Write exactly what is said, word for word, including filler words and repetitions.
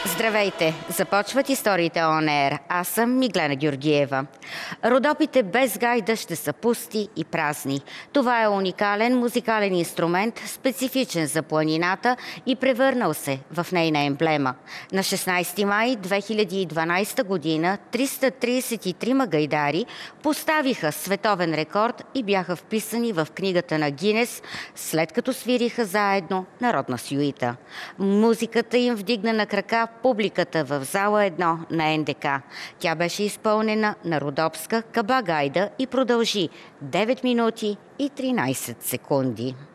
Здравейте! Започват историите On Air. Аз съм Миглена Георгиева. Родопите без гайда ще са пусти и празни. Това е уникален музикален инструмент, специфичен за планината и превърнал се в нейна емблема. На шестнайсети май две хиляди и дванайсета година триста трийсет и трима гайдари поставиха световен рекорд и бяха вписани в книгата на Гинес, след като свириха заедно народна сюита. Музиката им вдигна на крака публиката в зала едно на Ен Де Ка. Тя беше изпълнена на родопска каба гайда и продължи девет минути и тринайсет секунди.